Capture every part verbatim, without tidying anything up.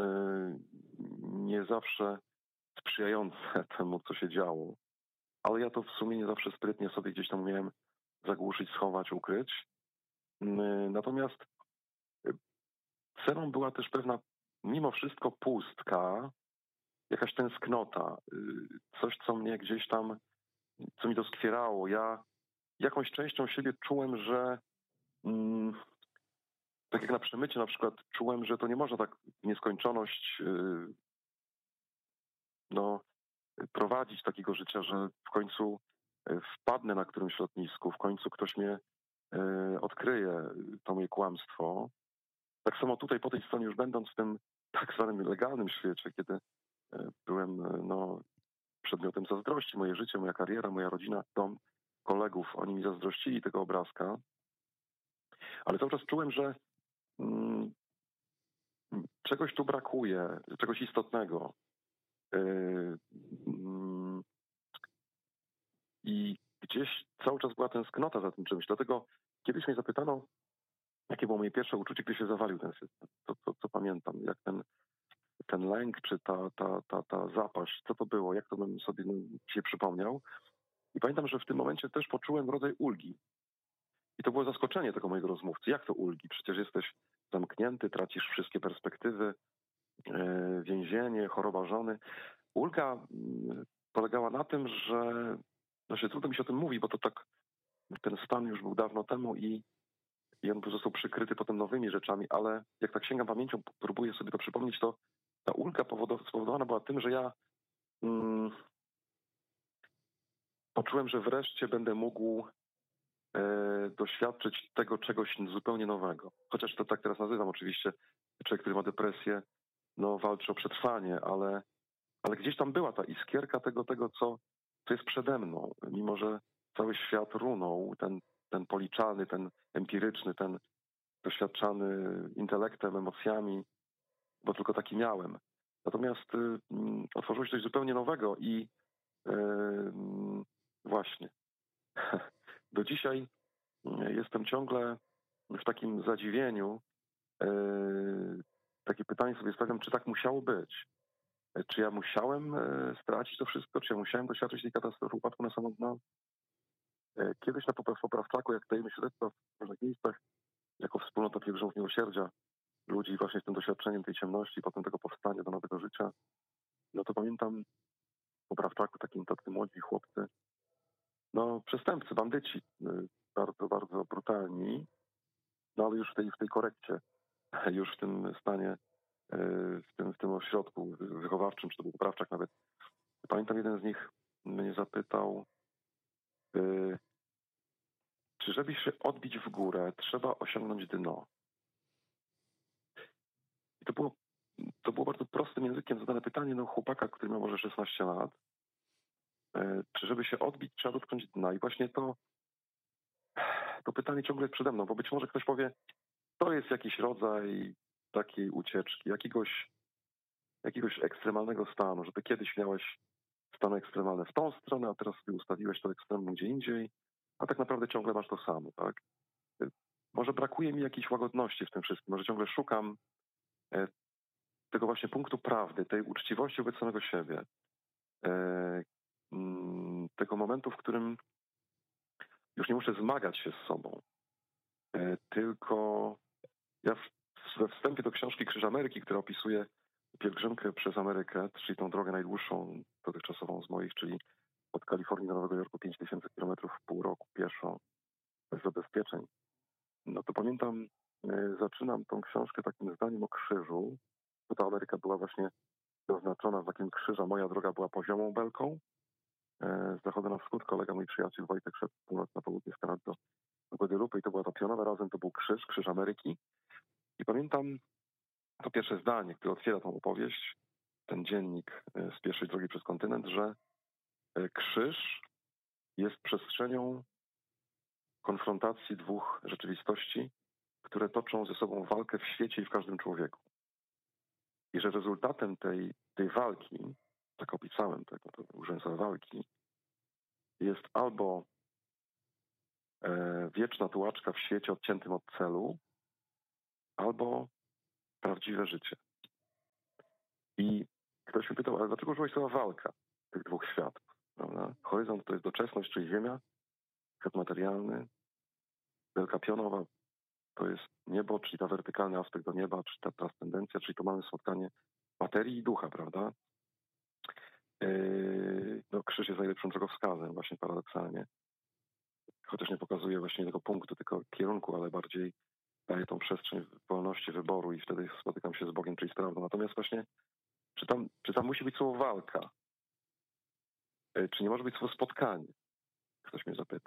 nie zawsze sprzyjające temu, co się działo. Ale ja to w sumie nie zawsze sprytnie sobie gdzieś tam umiałem zagłuszyć, schować, ukryć. Natomiast ceną była też pewna, mimo wszystko, pustka, jakaś tęsknota, coś, co mnie gdzieś tam, co mi doskwierało. Ja jakąś częścią siebie czułem, że mm, tak jak na przemycie na przykład, czułem, że to nie można tak w nieskończoność yy, no, prowadzić takiego życia, że w końcu wpadnę na którymś lotnisku, w końcu ktoś mnie yy, odkryje, to moje kłamstwo. Tak samo tutaj po tej stronie, już będąc w tym tak zwanym legalnym świecie, kiedy yy, byłem yy, no, przedmiotem zazdrości, moje życie, moja kariera, moja rodzina, dom, kolegów, oni mi zazdrościli tego obrazka, ale cały czas czułem, że mm, czegoś tu brakuje, czegoś istotnego. Yy, mm, I gdzieś cały czas była tęsknota za tym czymś. Dlatego kiedyś mnie zapytano, jakie było moje pierwsze uczucie, gdy się zawalił ten system. To, to, co pamiętam, jak ten, ten lęk, czy ta, ta, ta, ta zapaść, co to było, jak to bym sobie no, się przypomniał. I pamiętam, że w tym momencie też poczułem rodzaj ulgi. I to było zaskoczenie tego mojego rozmówcy. Jak to ulgi? Przecież jesteś zamknięty, tracisz wszystkie perspektywy, yy, więzienie, choroba żony. Ulga yy, polegała na tym, że no się trudno mi się o tym mówi, bo to tak, ten stan już był dawno temu i, i on został przykryty potem nowymi rzeczami, ale jak tak sięgam pamięcią, próbuję sobie to przypomnieć, to ta ulga spowodowana była tym, że ja mm, poczułem, że wreszcie będę mógł e, doświadczyć tego czegoś zupełnie nowego. Chociaż to tak teraz nazywam oczywiście, człowiek, który ma depresję, no walczy o przetrwanie, ale, ale gdzieś tam była ta iskierka tego, tego co, co jest przede mną, mimo że cały świat runął, ten, ten policzalny, ten empiryczny, ten doświadczany intelektem, emocjami, bo tylko taki miałem. Natomiast y, otworzyło się coś zupełnie nowego i y, właśnie do dzisiaj jestem ciągle w takim zadziwieniu. Y, takie pytanie sobie stawiam, czy tak musiało być? Czy ja musiałem y, stracić to wszystko? Czy ja musiałem doświadczyć tej katastrofy, upadku na samo dno? Y, kiedyś na popraw, poprawczaku, jak dajemy śledztwa w różnych miejscach, jako wspólnota pielgrzymów miłosierdzia, ludzi właśnie z tym doświadczeniem tej ciemności, potem tego powstania do nowego życia, no to pamiętam w poprawczaku takim tacy młodzi chłopcy, no przestępcy, bandyci, bardzo, bardzo brutalni, no ale już w tej, w tej korekcie, już w tym stanie, w tym, w tym ośrodku wychowawczym, czy to był poprawczak nawet. Pamiętam, jeden z nich mnie zapytał, czy żeby się odbić w górę, trzeba osiągnąć dno. I to było To było bardzo prostym językiem zadane pytanie, no chłopaka, który miał może szesnaście lat, czy żeby się odbić, trzeba dotknąć dna. I właśnie to, to pytanie ciągle jest przede mną, bo być może ktoś powie, to jest jakiś rodzaj takiej ucieczki, jakiegoś, jakiegoś ekstremalnego stanu, że ty kiedyś miałeś stan ekstremalny w tą stronę, a teraz sobie ustawiłeś to ekstremum gdzie indziej, a tak naprawdę ciągle masz to samo, tak? Może brakuje mi jakiejś łagodności w tym wszystkim, może ciągle szukam tego właśnie punktu prawdy, tej uczciwości wobec samego siebie. Tego momentu, w którym już nie muszę zmagać się z sobą, tylko ja we wstępie do książki Krzyż Ameryki, która opisuje pielgrzymkę przez Amerykę, czyli tą drogę najdłuższą dotychczasową z moich, czyli od Kalifornii do Nowego Jorku pięć tysięcy kilometrów w pół roku pieszo, bez zabezpieczeń. No to pamiętam, zaczynam tą książkę takim zdaniem o krzyżu, bo ta Ameryka była właśnie zaznaczona znakiem krzyża. Moja droga była poziomą belką, z zachodu na wschód, kolega mój przyjaciel Wojtek szedł z północ na południe, z Kanady do Guadalupe i to była ta pionowa, razem to był krzyż, krzyż Ameryki. I pamiętam to pierwsze zdanie, które otwiera tą opowieść, ten dziennik z pierwszej drogi przez kontynent, że krzyż jest przestrzenią konfrontacji dwóch rzeczywistości, które toczą ze sobą walkę w świecie i w każdym człowieku. I że rezultatem tej, tej walki, tak opisałem tego, to użyłem słowa walki, jest albo e, wieczna tułaczka w świecie odciętym od celu, albo prawdziwe życie. I ktoś mnie pytał, ale dlaczego użyłeś słowa walka tych dwóch światów? Prawda? Horyzont to jest doczesność, czyli ziemia, świat materialny, wielka pionowa to jest niebo, czyli ta wertykalny aspekt do nieba, czy ta transcendencja, czyli to mamy spotkanie materii i ducha, prawda? Yy, no, krzyż jest najlepszym drogowskazem, właśnie paradoksalnie. Chociaż nie pokazuje właśnie tego punktu, tylko kierunku, ale bardziej daje tą przestrzeń wolności wyboru i wtedy spotykam się z Bogiem, czyli z prawdą. Natomiast właśnie, czy tam, czy tam musi być słowo walka? Yy, czy nie może być słowo spotkanie? Ktoś mnie zapyta.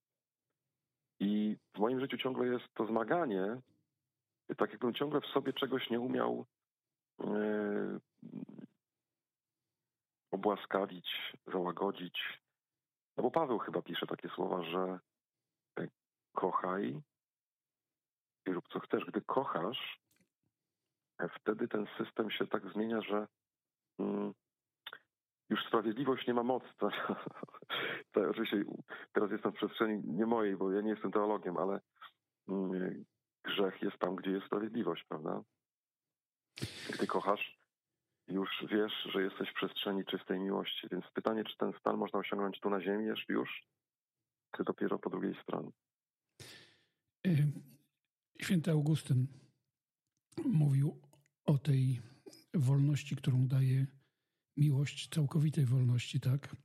I w moim życiu ciągle jest to zmaganie, tak jakbym ciągle w sobie czegoś nie umiał yy, obłaskawić, załagodzić. No bo Paweł chyba pisze takie słowa, że kochaj i rób co chcesz. Gdy kochasz, wtedy ten system się tak zmienia, że mm, już sprawiedliwość nie ma mocy. To, to oczywiście teraz jestem w przestrzeni nie mojej, bo ja nie jestem teologiem, ale mm, grzech jest tam, gdzie jest sprawiedliwość, prawda? Gdy kochasz, już wiesz, że jesteś w przestrzeni czystej miłości. Więc pytanie, czy ten stan można osiągnąć tu na ziemi jeszcze już, czy dopiero po drugiej stronie? Święty Augustyn mówił o tej wolności, którą daje miłość, całkowitej wolności, tak?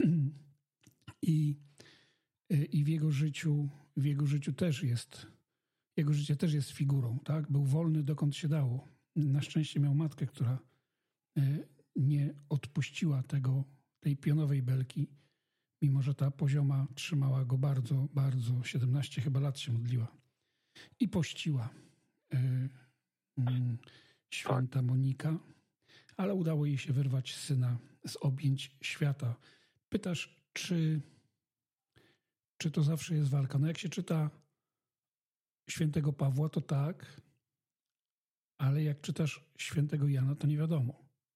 I, i w jego życiu, w jego życiu też jest, jego życie też jest figurą, tak? Był wolny dokąd się dało. Na szczęście miał matkę, która nie odpuściła tego, tej pionowej belki, mimo że ta pozioma trzymała go bardzo, bardzo, siedemnaście chyba lat się modliła. I pościła y, y, święta Monika, ale udało jej się wyrwać syna z objęć świata. Pytasz, czy, czy to zawsze jest walka? No jak się czyta świętego Pawła, to tak, ale jak czytasz świętego Jana, to nie wiadomo.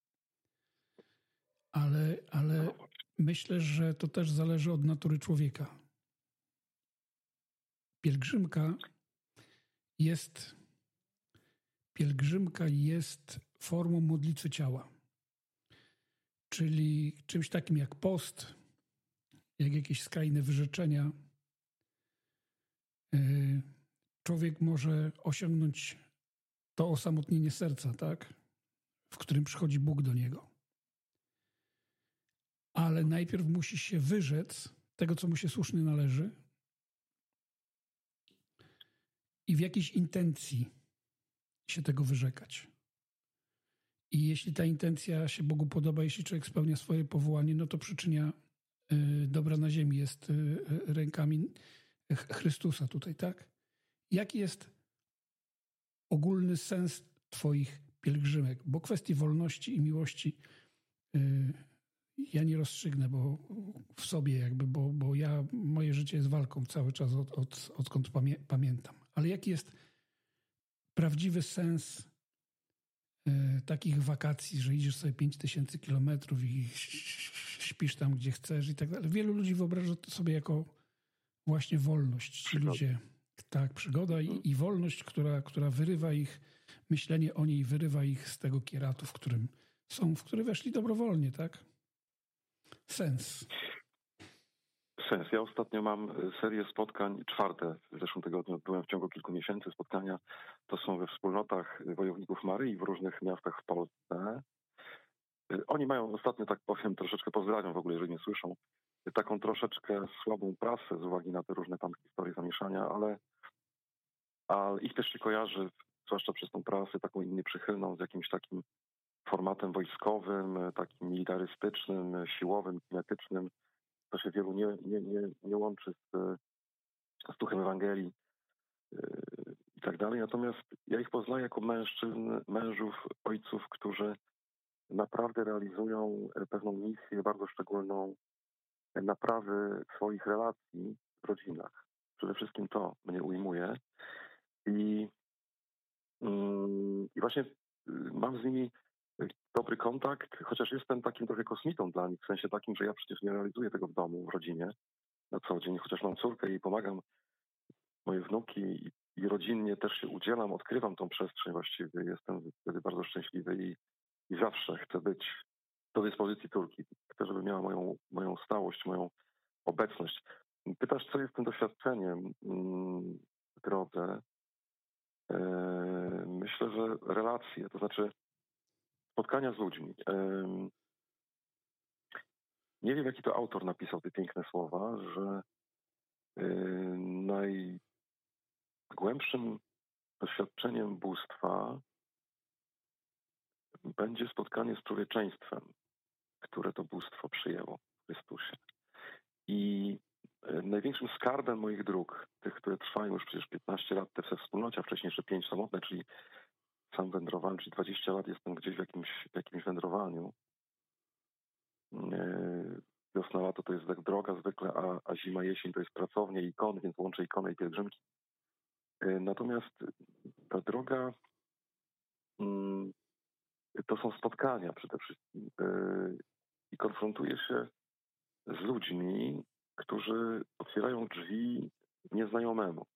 Ale, ale myślę, że to też zależy od natury człowieka. Pielgrzymka jest, pielgrzymka jest formą modlitwy ciała. Czyli czymś takim jak post, jak jakieś skrajne wyrzeczenia. Człowiek może osiągnąć to osamotnienie serca, tak? W którym przychodzi Bóg do niego. Ale najpierw musi się wyrzec tego, co mu się słusznie należy i w jakiejś intencji się tego wyrzekać. I jeśli ta intencja się Bogu podoba, jeśli człowiek spełnia swoje powołanie, no to przyczynia y, dobra na ziemi jest y, rękami Chrystusa tutaj, tak? Jaki jest ogólny sens twoich pielgrzymek? Bo kwestii wolności i miłości y, ja nie rozstrzygnę, bo w sobie jakby, bo, bo ja, moje życie jest walką cały czas od, od, odkąd pamię, pamiętam. Ale jaki jest prawdziwy sens y, takich wakacji, że idziesz sobie pięć tysięcy kilometrów i śpisz tam, gdzie chcesz i tak dalej. Wielu ludzi wyobraża to sobie jako właśnie wolność. Ci ludzie, tak, przygoda i, i wolność, która, która wyrywa ich, myślenie o niej wyrywa ich z tego kieratu, w którym są, w który weszli dobrowolnie, tak? Sens. Sens. Ja ostatnio mam serię spotkań, czwarte w zeszłym tygodniu, byłem w ciągu kilku miesięcy spotkania. To są we wspólnotach wojowników Maryi w różnych miastach w Polsce. Oni mają ostatnio, tak powiem, troszeczkę pozdrawiam w ogóle, jeżeli nie słyszą, taką troszeczkę słabą prasę z uwagi na te różne tam historie zamieszania, ale, ale ich też się kojarzy, zwłaszcza przez tą prasę taką nieprzychylną, z jakimś takim formatem wojskowym, takim militarystycznym, siłowym, kinetycznym. To się wielu nie, nie, nie, nie łączy z, z duchem Ewangelii yy, i tak dalej. Natomiast ja ich poznaję jako mężczyzn, mężów, ojców, którzy naprawdę realizują pewną misję bardzo szczególną naprawy swoich relacji w rodzinach. Przede wszystkim to mnie ujmuje. I, yy, i właśnie mam z nimi dobry kontakt, chociaż jestem takim trochę kosmitą dla nich, w sensie takim, że ja przecież nie realizuję tego w domu, w rodzinie na co dzień, chociaż mam córkę i pomagam, moje wnuki i, i rodzinnie też się udzielam, odkrywam tą przestrzeń właściwie, jestem wtedy bardzo szczęśliwy i i zawsze chcę być do dyspozycji córki. Chcę, żeby miała moją, moją stałość, moją obecność. Pytasz, co jest tym doświadczeniem w drodze? Myślę, że relacje, to znaczy spotkania z ludźmi. Nie wiem, jaki to autor napisał te piękne słowa, że najgłębszym doświadczeniem bóstwa będzie spotkanie z człowieczeństwem, które to bóstwo przyjęło w Chrystusie. I największym skarbem moich dróg, tych, które trwają już przecież piętnaście lat te we wspólnocie, a wcześniej jeszcze pięć samotne, czyli sam wędrowałem, czyli dwadzieścia lat jestem gdzieś w jakimś, w jakimś wędrowaniu. Wiosna, lato to jest tak droga zwykle, a, a zima, jesień to jest pracownia i ikon, więc łączę ikonę i pielgrzymki. Natomiast ta droga to są spotkania przede wszystkim i konfrontuję się z ludźmi, którzy otwierają drzwi nieznajomemu.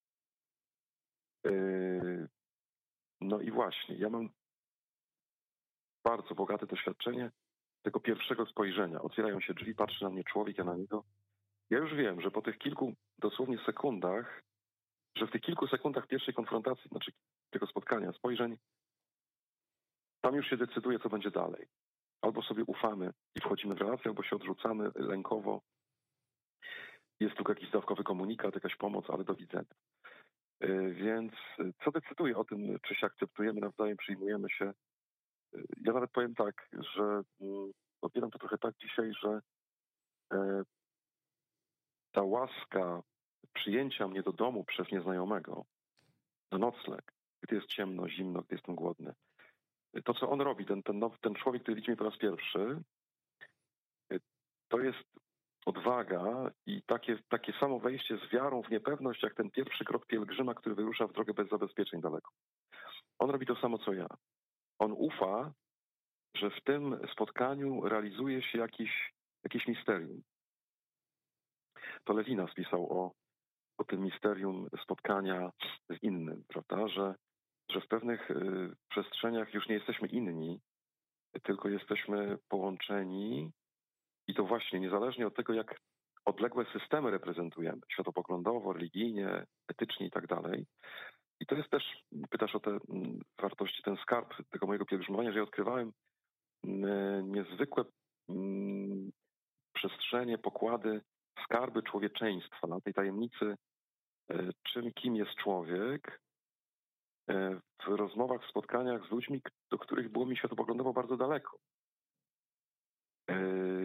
No i właśnie, ja mam bardzo bogate doświadczenie tego pierwszego spojrzenia. Otwierają się drzwi, patrzy na mnie człowiek, ja na niego. Ja już wiem, że po tych kilku dosłownie sekundach, że w tych kilku sekundach pierwszej konfrontacji, znaczy tego spotkania, spojrzeń, tam już się decyduje, co będzie dalej. Albo sobie ufamy i wchodzimy w relację, albo się odrzucamy lękowo. Jest tylko jakiś dawkowy komunikat, jakaś pomoc, ale do widzenia. Więc co decyduje o tym, czy się akceptujemy nawzajem, przyjmujemy się? Ja nawet powiem tak, że odbieram to trochę tak dzisiaj, że ta łaska przyjęcia mnie do domu przez nieznajomego, na nocleg, gdy jest ciemno, zimno, gdy jestem głodny, to, co on robi, ten, ten, nowy, ten człowiek, który widzi mnie po raz pierwszy, to jest odwaga i takie, takie samo wejście z wiarą w niepewność, jak ten pierwszy krok pielgrzyma, który wyrusza w drogę bez zabezpieczeń daleko. On robi to samo, co ja. On ufa, że w tym spotkaniu realizuje się jakiś, jakieś misterium. To Lewinas pisał o, o tym misterium spotkania z innym, prawda? Że, że w pewnych y, przestrzeniach już nie jesteśmy inni, tylko jesteśmy połączeni i to właśnie niezależnie od tego, jak odległe systemy reprezentujemy, światopoglądowo, religijnie, etycznie i tak dalej. I to jest też, pytasz o te mm, wartości, ten skarb tego mojego pielgrzymowania, że ja odkrywałem mm, niezwykłe mm, przestrzenie, pokłady, skarby człowieczeństwa, na tej tajemnicy, e, czym, kim jest człowiek, e, w rozmowach, w spotkaniach z ludźmi, do których było mi światopoglądowo bardzo daleko. E,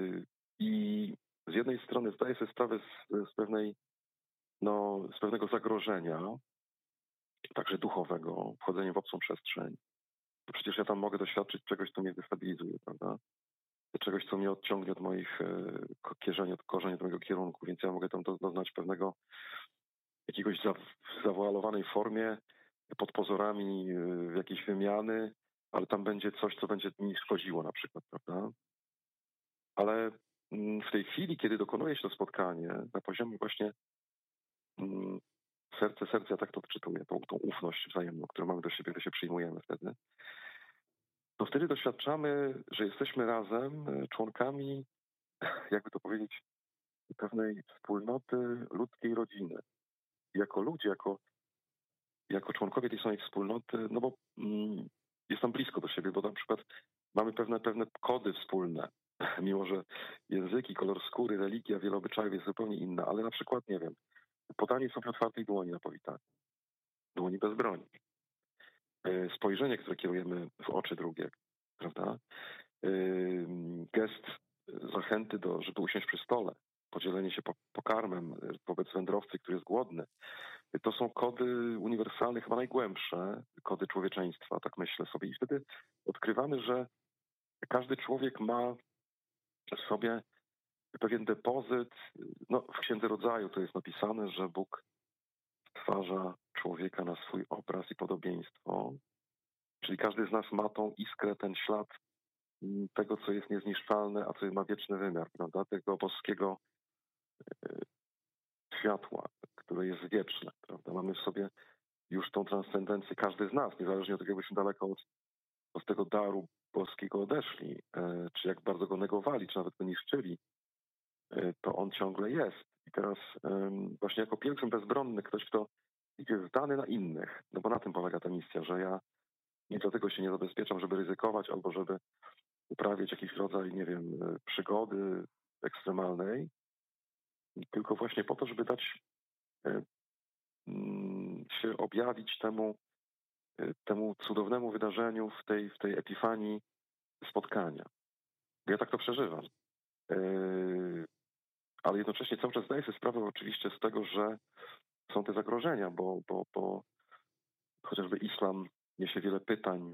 I z jednej strony zdaję sobie sprawę z, z pewnej, no, z pewnego zagrożenia, także duchowego, wchodzenia w obcą przestrzeń. To przecież ja tam mogę doświadczyć czegoś, co mnie destabilizuje, prawda? Czegoś, co mnie odciągnie od moich e, kierzeni, od korzeni, od mojego kierunku, więc ja mogę tam doznać pewnego jakiegoś za, w zawoalowanej formie, pod pozorami e, jakiejś wymiany, ale tam będzie coś, co będzie mi szkodziło na przykład, prawda? Ale mm, w tej chwili, kiedy dokonuje się to spotkanie na poziomie właśnie mm, serce, serce, ja tak to odczytuję, tą, tą ufność wzajemną, którą mamy do siebie, gdy się przyjmujemy wtedy, to wtedy doświadczamy, że jesteśmy razem członkami, jakby to powiedzieć, pewnej wspólnoty ludzkiej rodziny. Jako ludzie, jako, jako członkowie tej samej wspólnoty, no bo mm, jest tam blisko do siebie, bo na przykład mamy pewne, pewne kody wspólne, mimo że języki, kolor skóry, religia, wiele obyczajów jest zupełnie inna, ale na przykład, nie wiem, podanie sobie otwartej dłoni na powitanie, dłoni bez broni, spojrzenie, które kierujemy w oczy drugiego, prawda? Gest zachęty, do, żeby usiąść przy stole, podzielenie się pokarmem wobec wędrowcy, który jest głodny. To są kody uniwersalne, chyba najgłębsze kody człowieczeństwa, tak myślę sobie. I wtedy odkrywamy, że każdy człowiek ma w sobie pewien depozyt. No, w Księdze Rodzaju to jest napisane, że Bóg stwarza człowieka na swój obraz i podobieństwo. Czyli każdy z nas ma tą iskrę, ten ślad tego, co jest niezniszczalne, a co ma wieczny wymiar, prawda? Tego boskiego światła, które jest wieczne, prawda? Mamy w sobie już tą transcendencję, każdy z nas, niezależnie od tego, jakbyśmy daleko od, od tego daru Boskiego odeszli, czy jak bardzo go negowali, czy nawet go niszczyli, to on ciągle jest. I teraz właśnie jako pielgrzym bezbronny, ktoś, kto idzie zdany na innych, no bo na tym polega ta misja, że ja nie dlatego się nie zabezpieczam, żeby ryzykować albo żeby uprawiać jakiś rodzaj, nie wiem, przygody ekstremalnej, tylko właśnie po to, żeby dać się objawić temu, temu cudownemu wydarzeniu w tej, w tej epifanii spotkania. Ja tak to przeżywam. Ale jednocześnie cały czas zdaję sobie sprawę oczywiście z tego, że są te zagrożenia, bo, bo, bo chociażby islam niesie wiele pytań,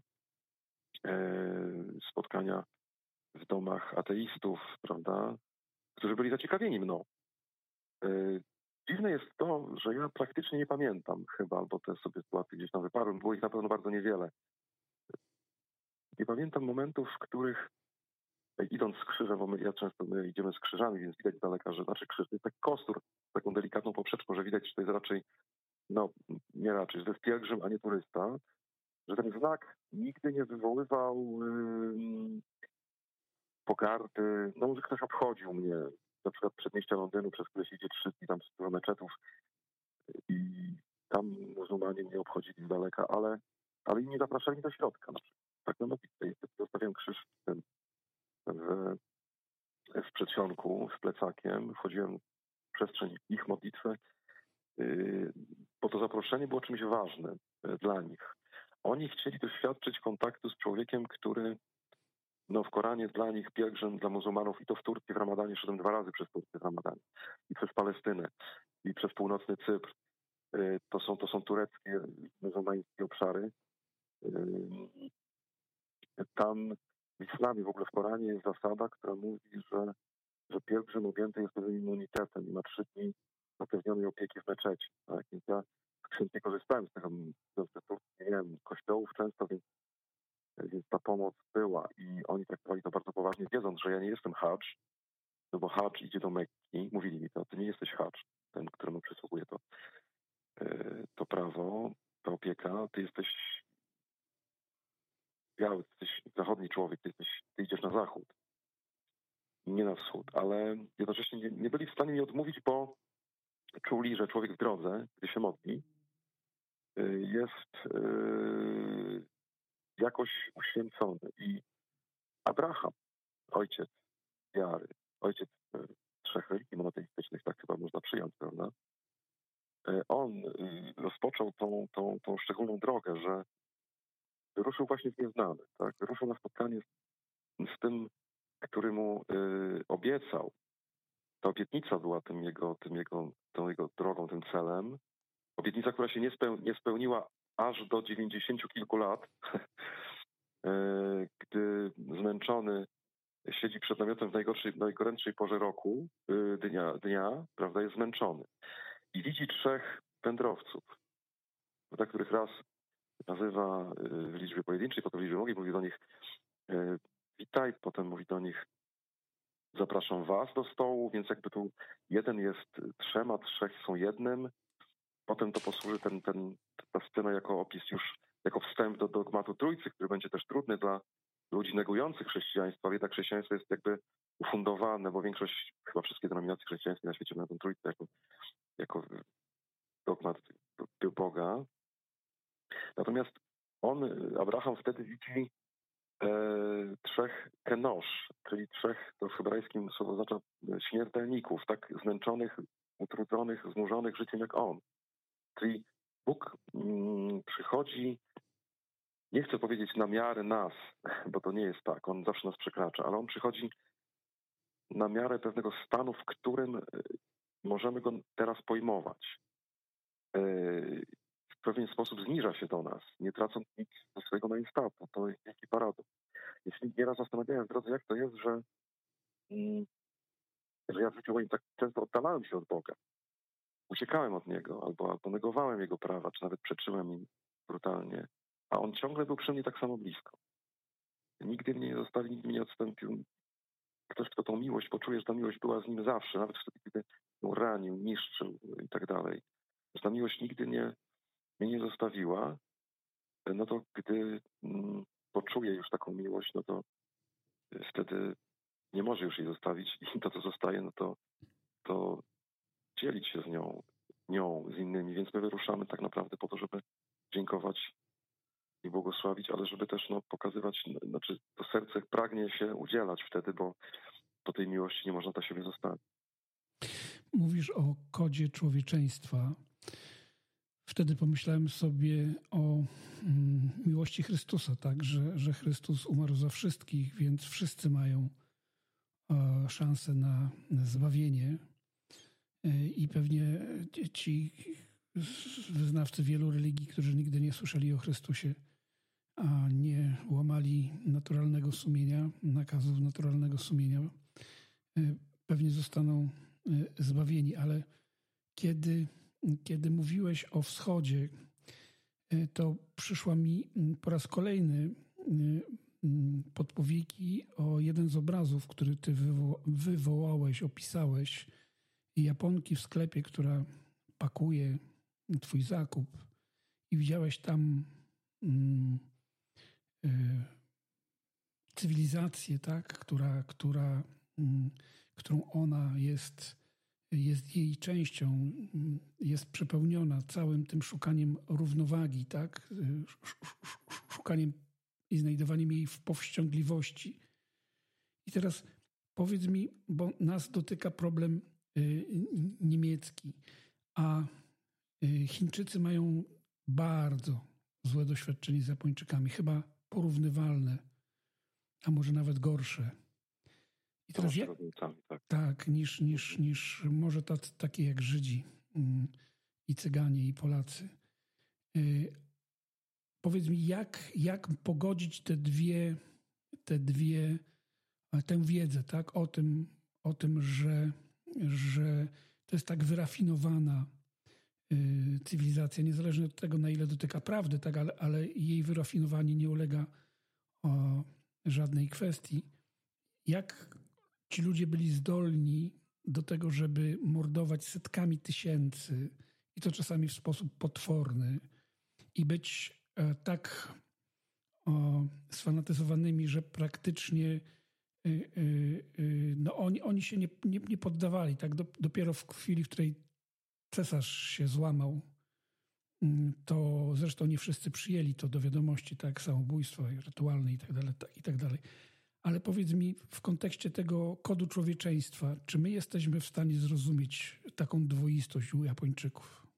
spotkania w domach ateistów, prawda, którzy byli zaciekawieni mną. Dziwne jest to, że ja praktycznie nie pamiętam chyba, albo te sobie sytuacje gdzieś tam wyparłem, było ich na pewno bardzo niewiele. Nie pamiętam momentów, w których idąc z krzyżem, bo my, ja często my idziemy z krzyżami, więc widać z daleka, że znaczy krzyż to jest taki kostur, taką delikatną poprzeczką, że widać, że to jest raczej, no nie raczej, że to jest pielgrzym, a nie turysta, że ten znak nigdy nie wywoływał yy, pogardy, no może ktoś obchodził mnie, na przykład przedmieścia Londynu, przez które się idzie trzy dni, tam sporo meczetów i tam muzułmanie mnie obchodzili z daleka, ale, ale inni zapraszali do środka. Na przykład. Tak na modlitwie. Zostawiam krzyż w tym, w, w przedsionku, z plecakiem, wchodziłem w przestrzeń ich modlitwy, yy, bo to zaproszenie było czymś ważnym yy, dla nich. Oni chcieli doświadczyć kontaktu z człowiekiem, który no, w Koranie dla nich pielgrzym, dla muzułmanów, i to w Turcji w Ramadanie, szedłem dwa razy przez Turcję w Ramadanie, i przez Palestynę, i przez północny Cypr. Yy, to są, to są tureckie, muzułmańskie obszary. Yy, tam w islamie, w ogóle w Koranie jest zasada, która mówi, że że pielgrzym objęty jest pewnym immunitetem i ma trzy dni zapewnionej opieki w meczecie. Tak? Więc ja chętnie korzystałem z tego, nie wiem, kościołów często, więc, więc ta pomoc była i oni traktowali to bardzo poważnie, wiedząc, że ja nie jestem hadż, no bo hadż idzie do Mekki, mówili mi to, ty nie jesteś hadż, ten, któremu przysługuje to, to prawo, ta opieka, ty jesteś biały, ty jesteś zachodni człowiek, ty, jesteś, ty idziesz na zachód, nie na wschód, ale jednocześnie nie, nie byli w stanie mi odmówić, bo czuli, że człowiek w drodze, gdy się modli, jest jakoś uświęcony. I Abraham, ojciec wiary, ojciec trzech religii monoteistycznych, tak chyba można przyjąć, prawda? On rozpoczął tą, tą, tą szczególną drogę, że ruszył właśnie w nieznane, tak? Ruszył na spotkanie z, z tym, który mu y, obiecał. Ta obietnica była tym jego, tym jego, tą jego drogą, tym celem. Obietnica, która się nie, speł, nie spełniła aż do dziewięćdziesięciu kilku lat, gdy zmęczony siedzi przed namiotem w najgorszej, najgorętszej porze roku, dnia, dnia, prawda, jest zmęczony. I widzi trzech wędrowców, prawda, których raz nazywa w liczbie pojedynczej, potem w liczbie mnogiej, mówi do nich witaj, potem mówi do nich zapraszam was do stołu, więc jakby tu jeden jest trzema, trzech są jednym. Potem to posłuży ten, ten, ta scena jako opis już, jako wstęp do dogmatu Trójcy, który będzie też trudny dla ludzi negujących chrześcijaństwo, ale jednak chrześcijaństwo jest jakby ufundowane, bo większość, chyba wszystkie denominacje chrześcijańskie na świecie mają tę Trójcę jako, jako dogmat Boga. Natomiast on, Abraham, wtedy widzi e, trzech kenosz, czyli trzech, to w hebrajskim słowo oznacza śmiertelników, tak zmęczonych, utrudzonych, znużonych życiem jak on. Czyli Bóg mm, przychodzi, nie chcę powiedzieć na miarę nas, bo to nie jest tak, On zawsze nas przekracza, ale On przychodzi na miarę pewnego stanu, w którym możemy Go teraz pojmować. W pewien sposób zniża się do nas, nie tracąc nic do swojego majestatu. To jest wielki paradoks. Jeśli nieraz zastanawiałem w drodze, jak to jest, że, że ja w życiu moim tak często oddalałem się od Boga. Uciekałem od Niego, albo, albo negowałem Jego prawa, czy nawet przeczyłem im brutalnie. A On ciągle był przy mnie tak samo blisko. Nigdy mnie nie zostawił, nigdy mnie nie odstąpił. Ktoś, kto tą miłość poczuje, że ta miłość była z nim zawsze, nawet wtedy, kiedy ją ranił, niszczył i tak dalej. Że ta miłość nigdy nie, mnie nie zostawiła, no to gdy mm, poczuje już taką miłość, no to wtedy nie może już jej zostawić i to, co zostaje, no to, to dzielić się z nią, nią, z innymi. Więc my wyruszamy tak naprawdę po to, żeby dziękować i błogosławić, ale żeby też no, pokazywać, znaczy to serce pragnie się udzielać wtedy, bo po tej miłości nie można dla siebie zostawić. Mówisz o kodzie człowieczeństwa. Wtedy pomyślałem sobie o mm, miłości Chrystusa, tak, że, że Chrystus umarł za wszystkich, więc wszyscy mają e, szansę na, na zbawienie. E, I pewnie ci wyznawcy wielu religii, którzy nigdy nie słyszeli o Chrystusie, a nie łamali naturalnego sumienia, nakazów naturalnego sumienia, e, pewnie zostaną e, zbawieni. Ale kiedy Kiedy mówiłeś o wschodzie, to przyszła mi po raz kolejny podpowiedzi o jeden z obrazów, który ty wywo- wywołałeś, opisałeś. Japonki w sklepie, która pakuje twój zakup i widziałeś tam mm, y, cywilizację, tak, która, która, mm, którą ona jest jest jej częścią, jest przepełniona całym tym szukaniem równowagi, tak? Szukaniem i znajdowaniem jej w powściągliwości. I teraz powiedz mi, bo nas dotyka problem niemiecki, a Chińczycy mają bardzo złe doświadczenie z Japończykami, chyba porównywalne, a może nawet gorsze. I teraz jak, tak, tak, niż, niż, niż może tacy, takie jak Żydzi mm, i Cyganie i Polacy. Y, powiedz mi, jak, jak pogodzić te dwie, te dwie, tę wiedzę, tak, o tym, o tym, że, że to jest tak wyrafinowana y, cywilizacja, niezależnie od tego, na ile dotyka prawdy, tak, ale, ale jej wyrafinowanie nie ulega o żadnej kwestii. Jak ci ludzie byli zdolni do tego, żeby mordować setkami tysięcy i to czasami w sposób potworny i być e, tak o, sfanatyzowanymi, że praktycznie y, y, y, no oni, oni się nie, nie, nie poddawali. Tak? Do, dopiero w chwili, w której cesarz się złamał, to zresztą nie wszyscy przyjęli to do wiadomości, tak, samobójstwo rytualne i tak dalej, i tak dalej. Ale powiedz mi, w kontekście tego kodu człowieczeństwa, czy my jesteśmy w stanie zrozumieć taką dwoistość u Japończyków?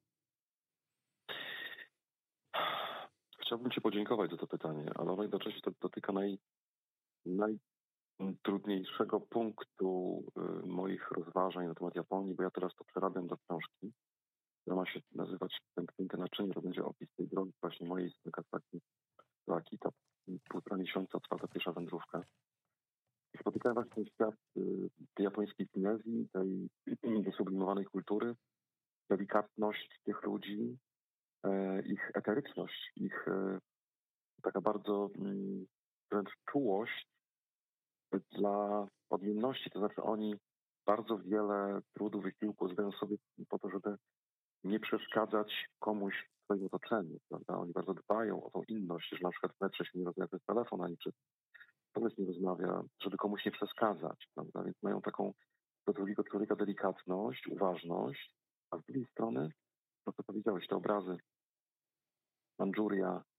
Chciałbym Ci podziękować za to pytanie, ale ono jednocześnie to dotyka naj, najtrudniejszego punktu y, moich rozważań na temat Japonii, bo ja teraz to przerabiam do książki, która ma się nazywać Tęknięte naczynie, to będzie opis tej drogi właśnie mojej z Nagasaki do Akita. Półtora miesiąca trwa ta pierwsza wędrówka. Spotykałem właśnie ten świat y, tej japońskiej finezji, tej wysublimowanej kultury, delikatność tych ludzi, e, ich eteryczność, ich e, taka bardzo mm, wręcz czułość dla odmienności. To znaczy oni bardzo wiele trudu, wysiłku zdają sobie po to, żeby nie przeszkadzać komuś w swoim otoczeniu. Prawda? Oni bardzo dbają o tą inność, że na przykład w metrze się nie rozmawia przez telefon, ani przez kogoś nie rozmawia, żeby komuś nie przeszkadzać. Prawda? Więc mają taką do drugiego człowieka delikatność, uważność, a z drugiej strony, to co powiedziałeś, te obrazy Mandżuria,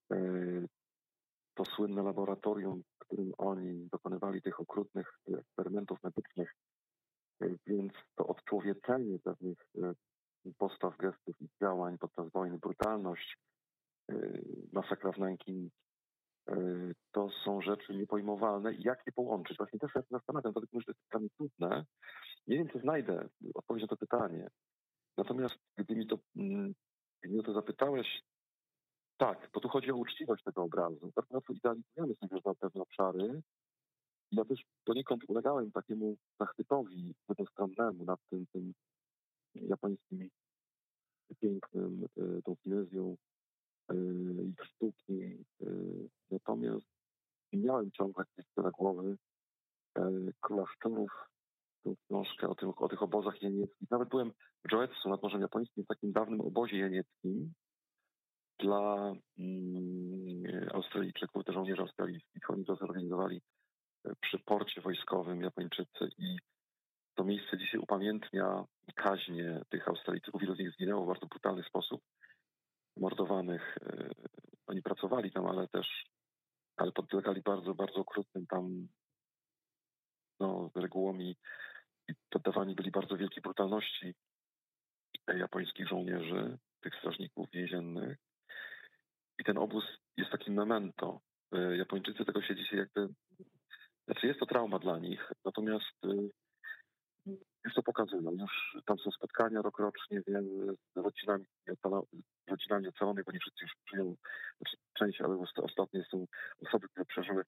to słynne laboratorium, w którym oni dokonywali tych okrutnych eksperymentów medycznych, więc to odczłowieczenie pewnych postaw, gestów i działań podczas wojny, brutalność, masakra w Nanking, to są rzeczy niepojmowalne. Jak je połączyć? Właśnie też ja się zastanawiam, dlatego że to jest pytanie trudne. Nie wiem, czy znajdę odpowiedź na to pytanie. Natomiast gdy mi to, gdy mi o to zapytałeś, tak, bo tu chodzi o uczciwość tego obrazu. Bardzo łatwo idealizujemy sobie na pewne obszary. Ja też poniekąd ulegałem takiemu zachwytowi jednostronnemu nad tym, tym japońskim pięknym, tą finezją ich sztuki. Natomiast miałem ciągać gdzieś do głowy Króla Szczurów, tą książkę o, tym, o tych obozach jenieckich. Nawet byłem w Joetsu nad Morzem Japońskim, w takim dawnym obozie jenieckim. dla mm, Australijczyków, dla żołnierzy australijskich. Oni to zorganizowali przy porcie wojskowym Japończycy i to miejsce dzisiaj upamiętnia kaźnie tych Australijczyków. Wielu z nich zginęło w bardzo brutalny sposób, mordowanych. Oni pracowali tam, ale też ale podlegali bardzo, bardzo okrutnym tam no, regułom i, i poddawani byli bardzo wielkiej brutalności japońskich żołnierzy, tych strażników więziennych. I ten obóz jest takim memento. Japończycy tego się dzisiaj jakby... Znaczy jest to trauma dla nich, natomiast już to pokazują. Już tam są spotkania rokrocznie, wiem, z rodzinami, rodzinami ocalonych, bo nie wszyscy już przyjął, znaczy część, ale ostatnie są osoby, które przeżyły.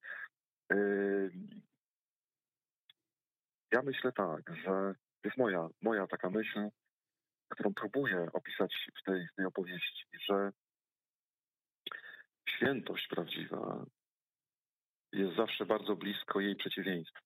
Ja myślę tak, że to jest moja, moja taka myśl, którą próbuję opisać w tej, w tej opowieści, że świętość prawdziwa jest zawsze bardzo blisko jej przeciwieństwa.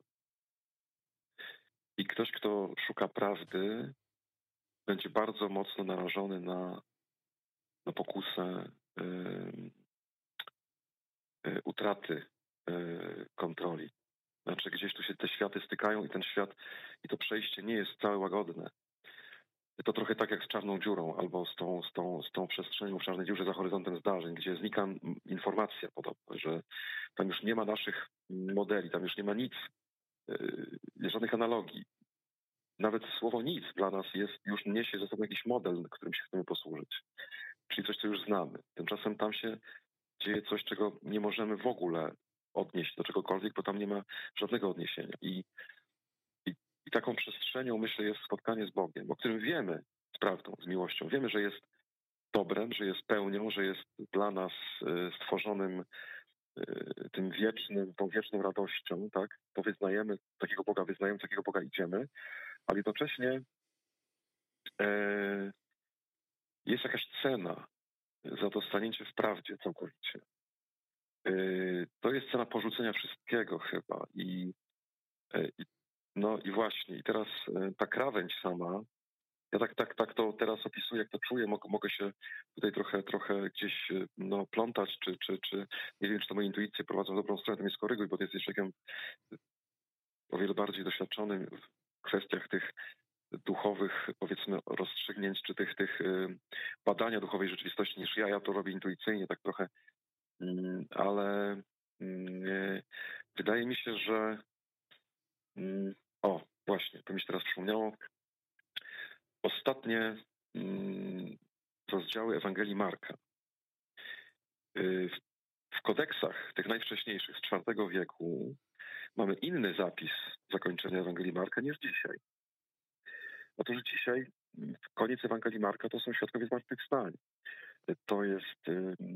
I ktoś, kto szuka prawdy, będzie bardzo mocno narażony na, na pokusę yy, yy, utraty yy, kontroli. Znaczy gdzieś tu się te światy stykają i ten świat, i to przejście nie jest wcale łagodne. To trochę tak jak z czarną dziurą albo z tą, z tą, z tą przestrzenią w czarnej dziurze za horyzontem zdarzeń, gdzie znika informacja podobna, że tam już nie ma naszych modeli, tam już nie ma nic, yy, żadnych analogii. Nawet słowo nic dla nas jest, już niesie ze sobą jakiś model, którym się chcemy posłużyć. Czyli coś, co już znamy. Tymczasem tam się dzieje coś, czego nie możemy w ogóle odnieść do czegokolwiek, bo tam nie ma żadnego odniesienia. I, i, i taką przestrzenią, myślę, jest spotkanie z Bogiem, o którym wiemy z prawdą, z miłością. Wiemy, że jest dobrem, że jest pełnią, że jest dla nas y, stworzonym y, tym wiecznym, tą wieczną radością, tak? To wyznajemy, takiego Boga wyznajemy, takiego Boga idziemy, ale jednocześnie y, jest jakaś cena za to stanięcie w prawdzie całkowicie. Y, to jest cena porzucenia wszystkiego chyba i, y, no i właśnie, i teraz y, ta krawędź sama, ja tak, tak, tak to teraz opisuję, jak to czuję, mogę, mogę się tutaj trochę, trochę gdzieś no, plątać, czy, czy, czy nie wiem, czy to moje intuicje prowadzą w dobrą stronę, to mnie skoryguj, bo ty jesteś człowiekiem o wiele bardziej doświadczonym w kwestiach tych duchowych, powiedzmy, rozstrzygnięć, czy tych, tych badania duchowej rzeczywistości niż ja. Ja to robię intuicyjnie, tak trochę, ale wydaje mi się, że o, właśnie, to mi się teraz przypomniało, ostatnie rozdziały Ewangelii Marka. W kodeksach tych najwcześniejszych z czwartego wieku mamy inny zapis zakończenia Ewangelii Marka niż dzisiaj. Otóż dzisiaj koniec Ewangelii Marka to są świadkowie zmartwychwstania. To jest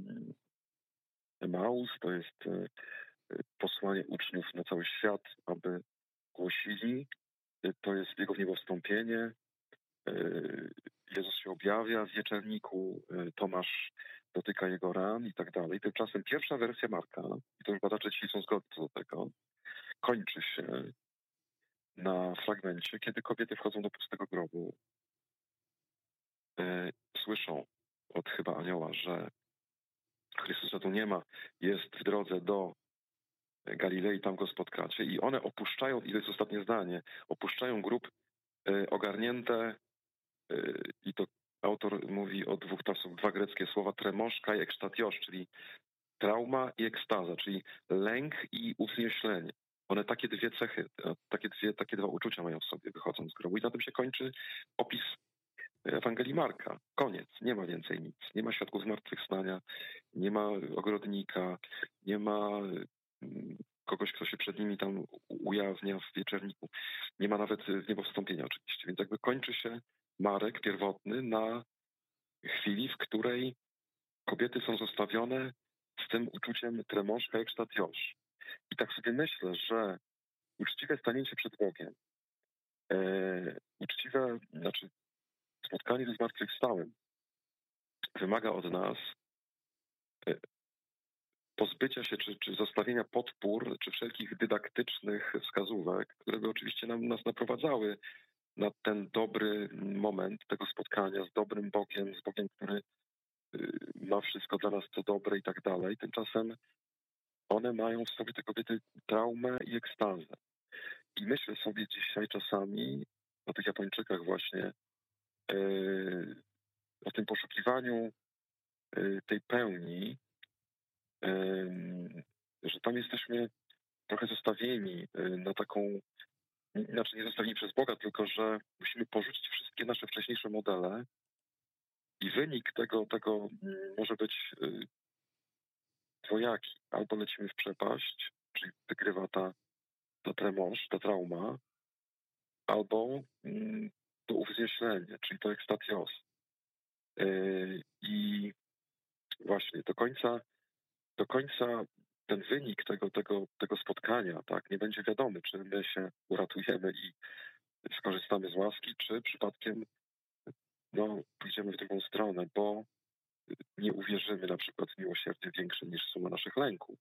Emaus, to jest posłanie uczniów na cały świat, aby głosili. To jest Jego wniebowstąpienie. Jezus się objawia w wieczerniku, Tomasz dotyka Jego ran i tak dalej. Tymczasem pierwsza wersja Marka, i to już badacze dzisiaj są zgodni co do tego, kończy się na fragmencie, kiedy kobiety wchodzą do pustego grobu, słyszą od chyba anioła, że Chrystusa tu nie ma, jest w drodze do Galilei, tam go spotkacie. I one opuszczają, i to jest ostatnie zdanie, opuszczają grób ogarnięte, i to autor mówi o dwóch, to są dwa greckie słowa, tremoszka i ekstatiosz, czyli trauma i ekstaza, czyli lęk i uwznieślenie. One takie dwie cechy, takie, dwie, takie dwa uczucia mają w sobie, wychodząc z grobu. I na tym się kończy opis Ewangelii Marka. Koniec. Nie ma więcej nic. Nie ma świadków zmartwychwstania, nie ma ogrodnika, nie ma kogoś, kto się przed nimi tam ujawnia w wieczerniku. Nie ma nawet zniebowstąpienia oczywiście. Więc jakby kończy się Marek pierwotny na chwili, w której kobiety są zostawione z tym uczuciem tremoszka ekstatiosz. I tak sobie myślę, że uczciwe stanięcie przed Bogiem, e, uczciwe, znaczy spotkanie ze zmartwychwstałym wymaga od nas e, pozbycia się, czy, czy zostawienia podpór, czy wszelkich dydaktycznych wskazówek, które by oczywiście nam, nas naprowadzały na ten dobry moment tego spotkania z dobrym Bogiem, z Bogiem, który ma wszystko dla nas co dobre i tak dalej. Tymczasem one mają w sobie te kobiety traumę i ekstazę. I myślę sobie dzisiaj czasami o tych Japończykach właśnie, o tym poszukiwaniu tej pełni, że tam jesteśmy trochę zostawieni na taką, znaczy nie zostawieni przez Boga, tylko że musimy porzucić wszystkie nasze wcześniejsze modele i wynik tego, tego może być dwojaki. Albo lecimy w przepaść, czyli wygrywa ta, ta tremosz, ta trauma, albo to uwznieślenie, czyli to ekstatios. I właśnie do końca, do końca ten wynik tego, tego, tego spotkania, tak, nie będzie wiadomy, czy my się uratujemy i skorzystamy z łaski, czy przypadkiem no, pójdziemy w drugą stronę, bo nie uwierzymy na przykład w miłosierdzie większe niż suma naszych lęków.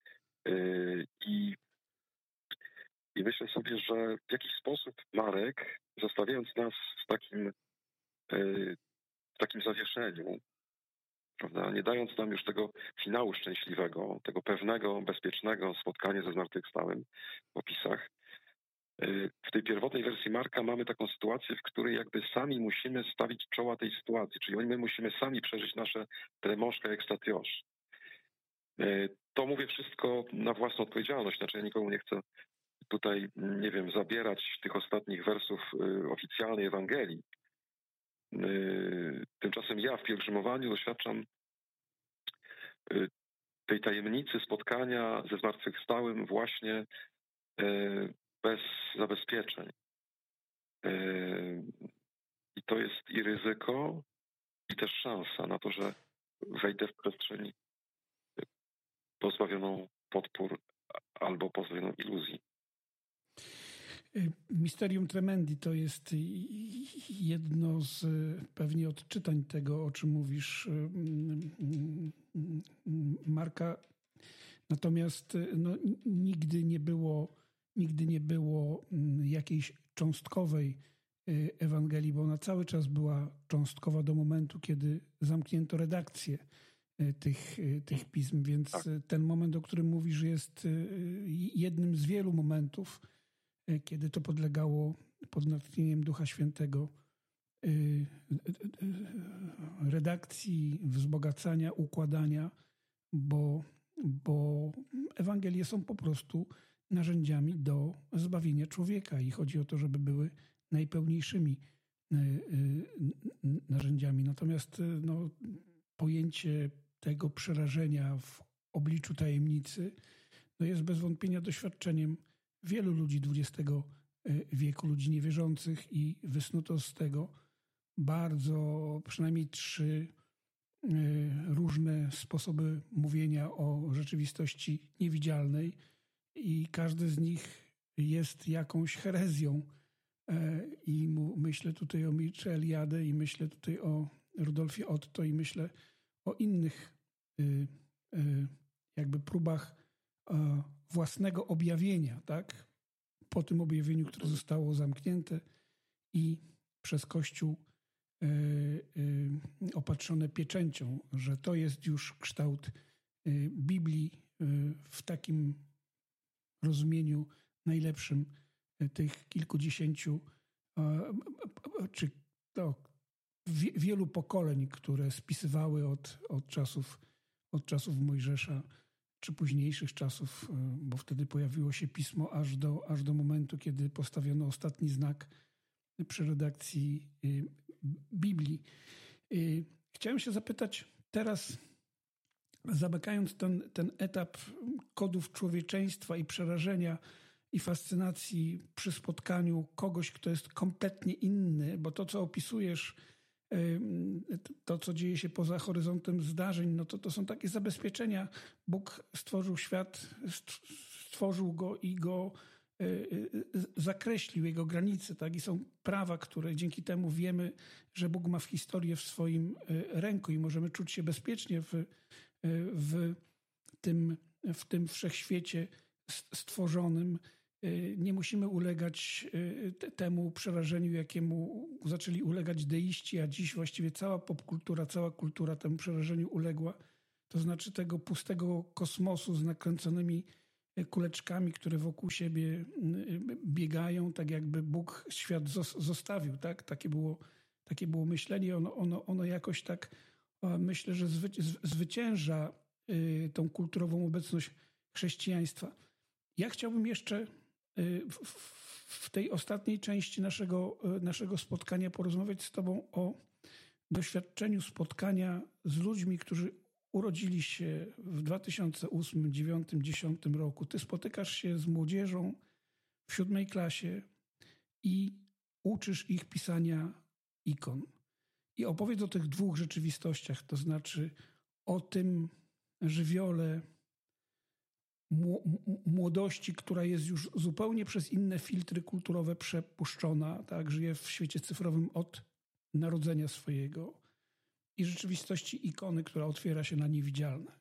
I, I myślę sobie, że w jakiś sposób Marek, zostawiając nas w takim, w takim zawieszeniu, prawda, nie dając nam już tego finału szczęśliwego, tego pewnego, bezpiecznego spotkania ze zmartwychwstałym w opisach, w tej pierwotnej wersji Marka mamy taką sytuację, w której jakby sami musimy stawić czoła tej sytuacji, czyli my musimy sami przeżyć nasze tremoszka ekstatiosz. To mówię wszystko na własną odpowiedzialność, znaczy ja nikomu nie chcę tutaj, nie wiem, zabierać tych ostatnich wersów oficjalnej Ewangelii. Tymczasem ja w pielgrzymowaniu doświadczam tej tajemnicy spotkania ze zmartwychwstałym właśnie bez zabezpieczeń. I to jest i ryzyko, i też szansa na to, że wejdę w przestrzeń pozbawioną podpór albo pozbawioną iluzji. Mysterium Tremendi to jest jedno z pewnie odczytań tego, o czym mówisz, Marka. Natomiast no, nigdy nie było, nigdy nie było jakiejś cząstkowej Ewangelii, bo ona cały czas była cząstkowa do momentu, kiedy zamknięto redakcję tych, tych pism. Więc tak. Ten moment, o którym mówisz, jest jednym z wielu momentów, kiedy to podlegało pod natchnieniem Ducha Świętego redakcji, wzbogacania, układania, bo, bo Ewangelie są po prostu narzędziami do zbawienia człowieka i chodzi o to, żeby były najpełniejszymi narzędziami. Natomiast no, pojęcie tego przerażenia w obliczu tajemnicy no, jest bez wątpienia doświadczeniem wielu ludzi dwudziestego wieku, ludzi niewierzących, i wysnuto z tego bardzo, przynajmniej trzy różne sposoby mówienia o rzeczywistości niewidzialnej i każdy z nich jest jakąś herezją. I myślę tutaj o Mircea Eliade i myślę tutaj o Rudolfie Otto i myślę o innych jakby próbach własnego objawienia, tak? Po tym objawieniu, które zostało zamknięte i przez Kościół opatrzone pieczęcią, że to jest już kształt Biblii w takim rozumieniu najlepszym tych kilkudziesięciu czy to wielu pokoleń, które spisywały od, od czasów od czasów Mojżesza czy późniejszych czasów, bo wtedy pojawiło się pismo aż do, aż do momentu, kiedy postawiono ostatni znak przy redakcji Biblii. Chciałem się zapytać teraz, zamykając ten, ten etap kodów człowieczeństwa i przerażenia i fascynacji przy spotkaniu kogoś, kto jest kompletnie inny, bo to, co opisujesz, to, co dzieje się poza horyzontem zdarzeń, no to, to są takie zabezpieczenia. Bóg stworzył świat, stworzył go i go zakreślił, jego granice, tak? I są prawa, które dzięki temu wiemy, że Bóg ma w historię w swoim ręku i możemy czuć się bezpiecznie w, w, tym, w tym wszechświecie stworzonym nie musimy ulegać temu przerażeniu, jakiemu zaczęli ulegać deiści, a dziś właściwie cała popkultura, cała kultura temu przerażeniu uległa. To znaczy tego pustego kosmosu z nakręconymi kuleczkami, które wokół siebie biegają, tak jakby Bóg świat zostawił. Tak? Takie było, takie było myślenie. Ono, ono, ono jakoś tak, myślę, że zwy, zwycięża tą kulturową obecność chrześcijaństwa. Ja chciałbym jeszcze w, w tej ostatniej części naszego, naszego spotkania porozmawiać z tobą o doświadczeniu spotkania z ludźmi, którzy urodzili się w dwa tysiące ósmym, dwa tysiące dziewiątym, dwa tysiące dziesiątym roku. Ty spotykasz się z młodzieżą w siódmej klasie i uczysz ich pisania ikon. I opowiedz o tych dwóch rzeczywistościach, to znaczy o tym żywiole młodości, która jest już zupełnie przez inne filtry kulturowe przepuszczona, tak, żyje w świecie cyfrowym od narodzenia swojego, i rzeczywistości ikony, która otwiera się na niewidzialne.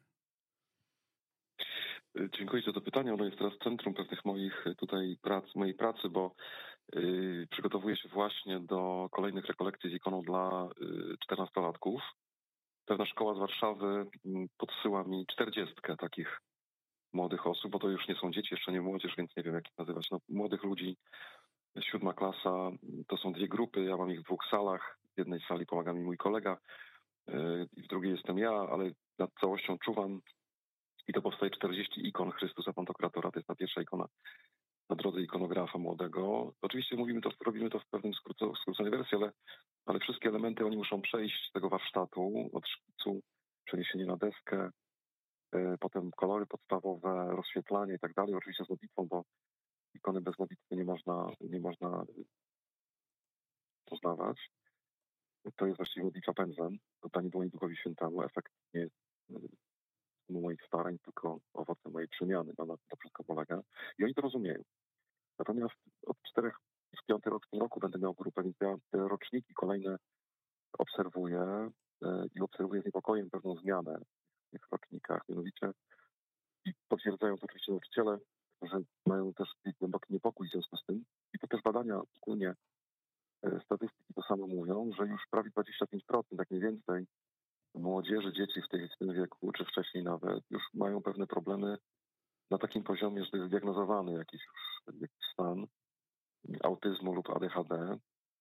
Dziękuję za to pytanie. Ono jest teraz centrum pewnych moich tutaj prac, mojej pracy, bo yy, przygotowuję się właśnie do kolejnych rekolekcji z ikoną dla yy, czternastolatków. Pewna szkoła z Warszawy podsyła mi czterdziestkę takich młodych osób, bo to już nie są dzieci, jeszcze nie młodzież, więc nie wiem, jak ich nazywać. No, młodych ludzi, siódma klasa, to są dwie grupy, ja mam ich w dwóch salach. W jednej sali pomaga mi mój kolega i w drugiej jestem ja, ale nad całością czuwam i to powstaje czterdzieści ikon Chrystusa Pantokratora. To jest ta pierwsza ikona na drodze ikonografa młodego. Oczywiście mówimy to, robimy to w pewnym skróconej wersji, ale, ale wszystkie elementy oni muszą przejść z tego warsztatu, od szkicu, przeniesienie na deskę, potem kolory podstawowe, rozświetlanie i tak dalej. Oczywiście z modlitwą, bo ikony bez modlitwy nie można, nie można poznawać. To jest właściwie modlitwa pędzlem. Oddanie dłoni Duchowi Świętemu. Efekt nie jest moich starań, tylko owocem mojej przemiany. No, na to wszystko polega. I oni to rozumieją. Natomiast od czterech, w piąty rok w tym roku będę miał grupę, więc ja te roczniki kolejne obserwuję i obserwuję z niepokojem pewną zmianę w tych rocznikach. Mianowicie i potwierdzają to oczywiście nauczyciele, że mają też głęboki niepokój w związku z tym. I to też badania, ogólnie statystyki to samo mówią, że już prawie dwadzieścia pięć procent, jak nie więcej, młodzieży, dzieci w, tej, w tym wieku, czy wcześniej nawet, już mają pewne problemy na takim poziomie, że jest zdiagnozowany jakiś już jakiś stan autyzmu lub A D H D.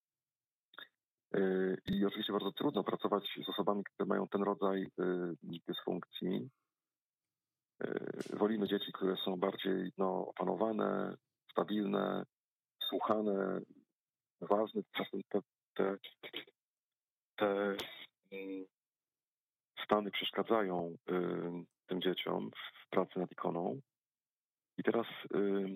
I oczywiście bardzo trudno pracować z osobami, które mają ten rodzaj dysfunkcji. Wolimy dzieci, które są bardziej no, opanowane, stabilne, słuchane, ważne. Czasem te, te, te stany przeszkadzają y, tym dzieciom w pracy nad ikoną. I teraz y,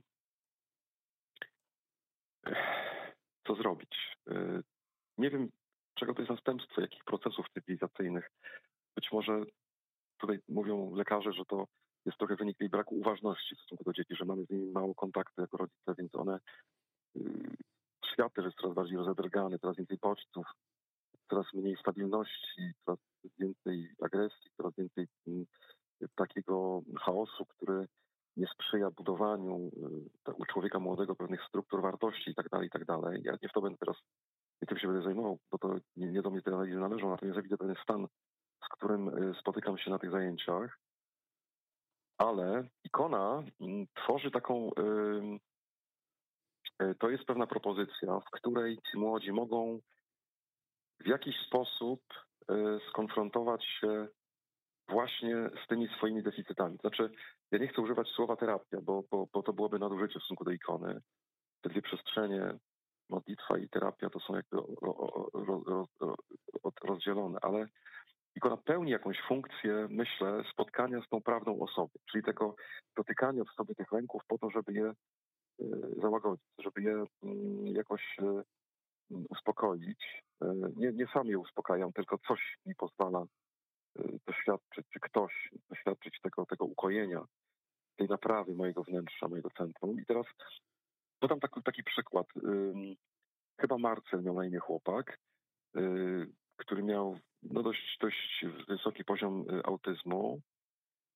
co zrobić? Y, nie wiem, czego to jest następstwo, jakich procesów cywilizacyjnych. Być może tutaj mówią lekarze, że to jest trochę wynik jej braku uważności w stosunku do dzieci, że mamy z nimi mało kontaktu jako rodzice, więc one y, świat też jest coraz bardziej rozedrgany, coraz więcej bodźców, coraz mniej stabilności, coraz więcej agresji, coraz więcej y, takiego chaosu, który nie sprzyja budowaniu y, u człowieka młodego pewnych struktur wartości i tak dalej, i tak dalej. Ja nie w to będę teraz, nie tym się będę zajmował, bo to nie, nie do mnie te analizy należą, natomiast ja widzę pewien stan, z którym y, spotykam się na tych zajęciach, ale ikona y, tworzy taką, y, y, to jest pewna propozycja, w której ci młodzi mogą w jakiś sposób y, skonfrontować się właśnie z tymi swoimi deficytami. Znaczy, ja nie chcę używać słowa terapia, bo, bo, bo to byłoby nadużycie w stosunku do ikony. Te dwie przestrzenie, modlitwa i terapia, to są jakby ro, ro, ro, ro, rozdzielone, ale ikona pełni jakąś funkcję, myślę, spotkania z tą prawdą osoby, czyli tego dotykania w sobie tych lęków po to, żeby je załagodzić, żeby je jakoś uspokoić. Nie, nie sam je uspokajam, tylko coś mi pozwala doświadczyć, czy ktoś doświadczyć tego, tego ukojenia, tej naprawy mojego wnętrza, mojego centrum. I teraz podam taki, taki przykład. Chyba Marcel miał na imię chłopak, który miał no dość, dość wysoki poziom autyzmu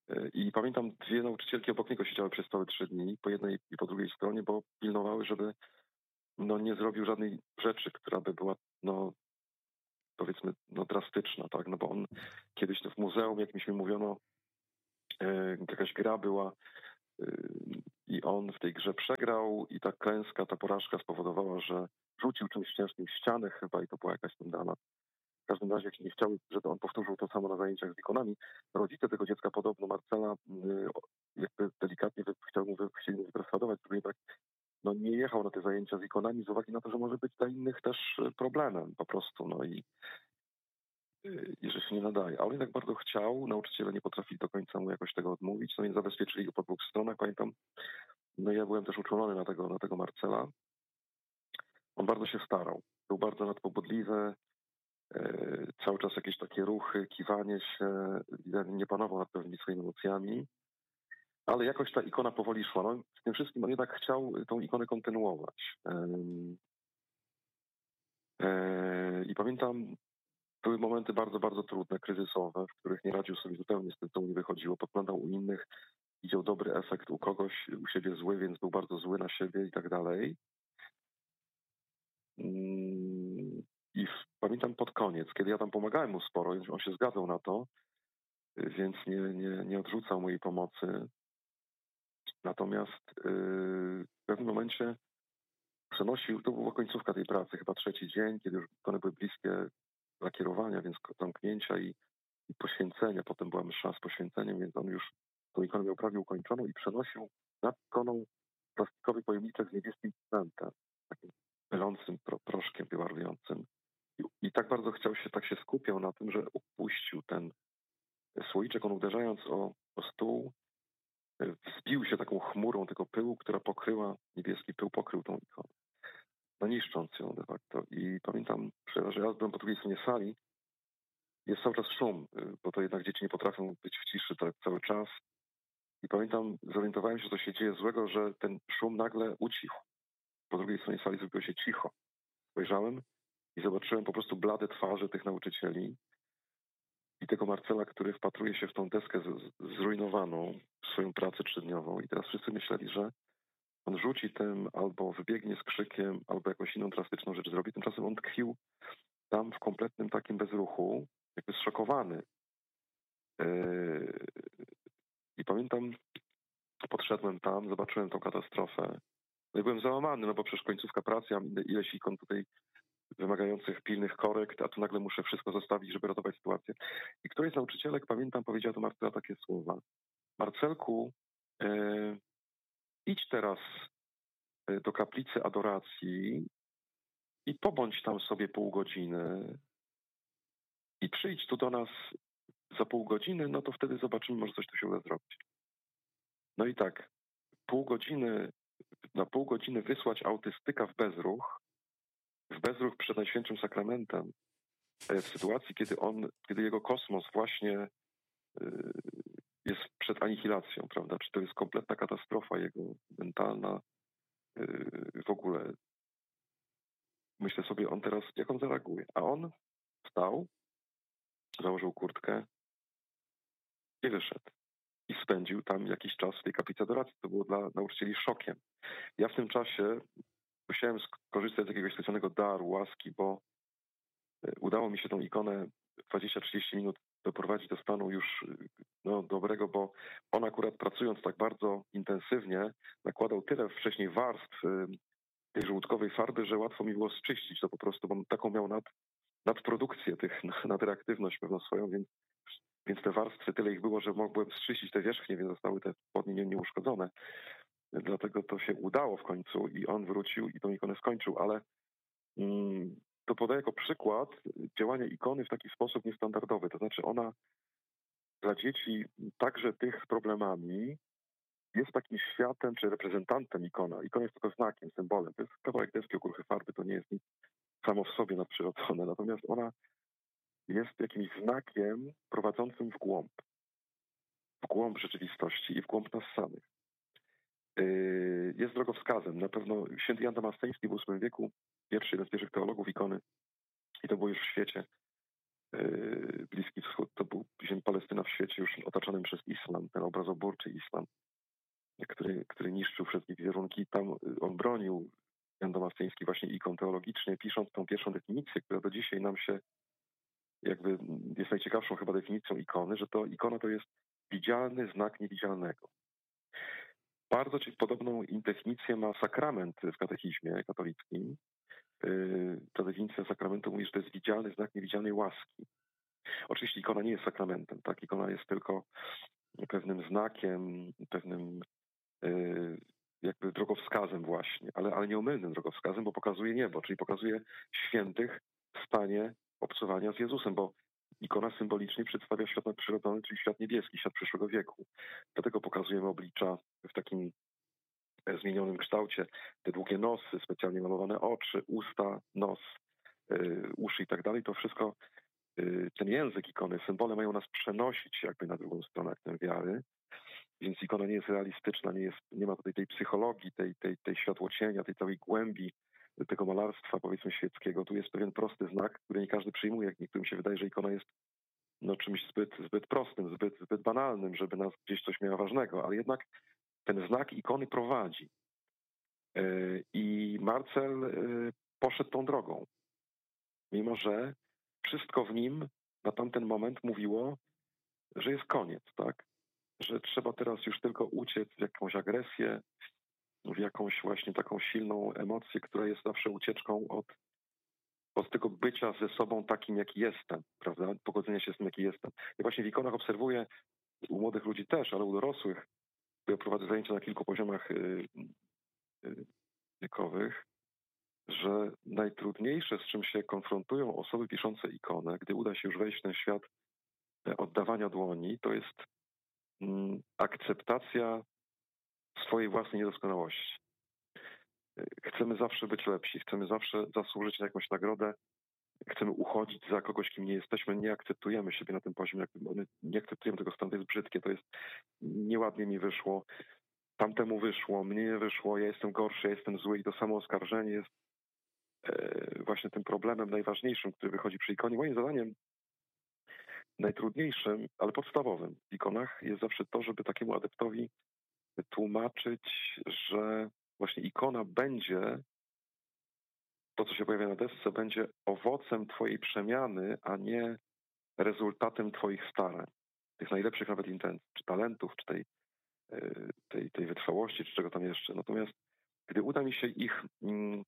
I pamiętam, dwie nauczycielki obok niego siedziały przez całe trzy dni, po jednej i po drugiej stronie, bo pilnowały, żeby no, nie zrobił żadnej rzeczy, która by była, no powiedzmy, no, drastyczna, tak? No bo on kiedyś w muzeum, jak mi mówiono, e, jakaś gra była e, i on w tej grze przegrał i ta klęska, ta porażka spowodowała, że rzucił czymś ciężkim w ścianę chyba i to była jakaś tam dana. W każdym razie, jak nie chciały, żeby on powtórzył to samo na zajęciach z ikonami, rodzice tego dziecka podobno Marcela y, jakby delikatnie wy, chciał mu wy, chcieli mu wyperswadować, żeby jednak no, nie jechał na te zajęcia z ikonami z uwagi na to, że może być dla innych też problemem po prostu, no i, y, i że się nie nadaje. A on jednak bardzo chciał, nauczyciele nie potrafili do końca mu jakoś tego odmówić, no więc zabezpieczyli go po dwóch stronach, pamiętam. No ja byłem też uczulony na tego, na tego Marcela. On bardzo się starał, był bardzo nadpobudliwy, cały czas jakieś takie ruchy, kiwanie się, nie panował nad pewnymi swoimi emocjami, ale jakoś ta ikona powoli szła. No, z tym wszystkim on jednak chciał tą ikonę kontynuować. I pamiętam, były momenty bardzo, bardzo trudne, kryzysowe, w których nie radził sobie zupełnie z tym, co mu nie wychodziło. Podglądał u innych, widział dobry efekt u kogoś, u siebie zły, więc był bardzo zły na siebie i tak dalej. I pamiętam pod koniec, kiedy ja tam pomagałem mu sporo, on się zgadzał na to, więc nie, nie, nie odrzucał mojej pomocy. Natomiast yy, w pewnym momencie przenosił, to była końcówka tej pracy, chyba trzeci dzień, kiedy już ikony były bliskie lakierowania, więc zamknięcia i, i poświęcenia. Potem była msza z poświęceniem, więc on już tą ikonę miał prawie ukończoną i przenosił nad ikoną plastikowy pojemniczek z niebieskim cementem, takim pylącym pro, proszkiem wyłarującym. I, I tak bardzo chciał się, tak się skupiał na tym, że upuścił ten słoiczek, on uderzając o, o stół, wzbił się taką chmurą tego pyłu, która pokryła, niebieski pył pokrył tą ikonę, no niszcząc ją de facto. I pamiętam, że ja byłem po drugiej stronie sali, jest cały czas szum, bo to jednak dzieci nie potrafią być w ciszy tak cały czas. I pamiętam, zorientowałem się, co się dzieje złego, że ten szum nagle ucichł. Po drugiej stronie sali zrobiło się cicho. Spojrzałem i zobaczyłem po prostu blade twarze tych nauczycieli i tego Marcela, który wpatruje się w tą deskę z, zrujnowaną, w swoją pracę trzydniową. I teraz wszyscy myśleli, że on rzuci tym, albo wybiegnie z krzykiem, albo jakąś inną drastyczną rzecz zrobi. Tymczasem on tkwił tam w kompletnym takim bezruchu, jakby zszokowany. Yy... I pamiętam, podszedłem tam, zobaczyłem tą katastrofę. No i byłem załamany, no bo przecież końcówka pracy, mam ileś ikon tutaj wymagających pilnych korekt, a tu nagle muszę wszystko zostawić, żeby ratować sytuację. I któryś z nauczycielek, pamiętam, powiedziała do Marcela takie słowa. Marcelku, yy, idź teraz do kaplicy adoracji i pobądź tam sobie pół godziny i przyjdź tu do nas za pół godziny, no to wtedy zobaczymy, może coś tu się uda zrobić. No i tak, pół godziny, na pół godziny wysłać autystyka w bezruch, w bezruch przed Najświętszym Sakramentem, w sytuacji, kiedy on, kiedy jego kosmos właśnie jest przed anihilacją, prawda? Czy to jest kompletna katastrofa jego mentalna, w ogóle. Myślę sobie, on teraz, jak on zareaguje? A on wstał, założył kurtkę i wyszedł. I spędził tam jakiś czas w tej kaplicy adoracji. To było dla nauczycieli szokiem. Ja w tym czasie musiałem skorzystać z jakiegoś specjalnego daru, łaski, bo udało mi się tą ikonę dwadzieścia trzydzieści minut doprowadzić do stanu już no, dobrego, bo on akurat pracując tak bardzo intensywnie nakładał tyle wcześniej warstw tej żołądkowej farby, że łatwo mi było zczyścić to po prostu, bo taką miał nad, nadprodukcję, tych, nadreaktywność pewną swoją, więc, więc te warstwy, tyle ich było, że mogłem zczyścić te wierzchnie, więc zostały te spodnie nieuszkodzone. Dlatego to się udało w końcu i on wrócił i tą ikonę skończył, ale mm, to podaję jako przykład działania ikony w taki sposób niestandardowy. To znaczy ona dla dzieci, także tych z problemami, jest takim światem czy reprezentantem ikona. Ikona jest tylko znakiem, symbolem. To jest kawałek deski, okruchy farby, to nie jest nic samo w sobie nadprzyrodzone. Natomiast ona jest jakimś znakiem prowadzącym w głąb. W głąb rzeczywistości i w głąb nas samych. Jest drogowskazem. Na pewno święty Jan Damasceński w ósmym wieku, pierwszy jeden z pierwszych teologów ikony, i to było już w świecie, Bliski Wschód to był później Palestyna w świecie już otaczonym przez islam, ten obrazoburczy islam, który, który niszczył wszystkie wizerunki. Tam on bronił, Jan Damasceński, właśnie ikon teologicznie, pisząc tą pierwszą definicję, która do dzisiaj nam się jakby jest najciekawszą chyba definicją ikony, że to ikona to jest widzialny znak niewidzialnego. Bardzo podobną definicję ma sakrament w katechizmie katolickim. Ta definicja sakramentu mówi, że to jest widzialny znak niewidzialnej łaski. Oczywiście ikona nie jest sakramentem, tak? Ikona jest tylko pewnym znakiem, pewnym jakby drogowskazem właśnie, ale, ale nieomylnym drogowskazem, bo pokazuje niebo, czyli pokazuje świętych w stanie obcowania z Jezusem, bo ikona symbolicznie przedstawia świat nadprzyrodzony, czyli świat niebieski, świat przyszłego wieku. Dlatego pokazujemy oblicza w takim zmienionym kształcie, te długie nosy, specjalnie malowane oczy, usta, nos, yy, uszy i tak dalej. To wszystko, yy, ten język ikony, symbole mają nas przenosić jakby na drugą stronę aktem wiary, więc ikona nie jest realistyczna, nie, jest, nie ma tutaj tej psychologii, tej, tej, tej światłocienia, tej całej głębi tego malarstwa, powiedzmy, świeckiego. Tu jest pewien prosty znak, który nie każdy przyjmuje. Niektórym się wydaje, że ikona jest no, czymś zbyt, zbyt prostym, zbyt, zbyt banalnym, żeby nas gdzieś coś miała ważnego, ale jednak ten znak ikony prowadzi. I Marcel poszedł tą drogą, mimo że wszystko w nim na tamten moment mówiło, że jest koniec, tak? Że trzeba teraz już tylko uciec w jakąś agresję, w jakąś właśnie taką silną emocję, która jest zawsze ucieczką od, od tego bycia ze sobą takim, jaki jestem, prawda? Pogodzenia się z tym, jaki jestem. Ja właśnie w ikonach obserwuję, u młodych ludzi też, ale u dorosłych, ja prowadzę zajęcia na kilku poziomach wiekowych, że najtrudniejsze, z czym się konfrontują osoby piszące ikonę, gdy uda się już wejść w ten świat oddawania dłoni, to jest mm, akceptacja swojej własnej niedoskonałości. Chcemy zawsze być lepsi, chcemy zawsze zasłużyć na jakąś nagrodę, chcemy uchodzić za kogoś, kim nie jesteśmy, nie akceptujemy siebie na tym poziomie, nie akceptujemy tego stanu, to jest brzydkie, to jest nieładnie mi wyszło, tamtemu wyszło, mnie nie wyszło, ja jestem gorszy, ja jestem zły i to samo oskarżenie jest e, właśnie tym problemem najważniejszym, który wychodzi przy ikonie. Moim zadaniem najtrudniejszym, ale podstawowym w ikonach jest zawsze to, żeby takiemu adeptowi tłumaczyć, że właśnie ikona będzie, to co się pojawia na desce, będzie owocem twojej przemiany, a nie rezultatem twoich starań. Tych najlepszych nawet intencji, czy talentów, czy tej, tej, tej wytrwałości, czy czego tam jeszcze. Natomiast gdy uda mi się ich mm,